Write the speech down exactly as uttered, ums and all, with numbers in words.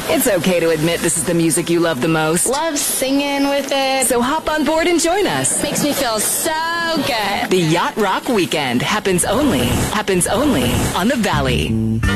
It's okay to admit this is the music you love the most. Love singing with it. So hop on board and join us. Makes me feel so good. The Yacht Rock Weekend happens only, happens only on the Valley.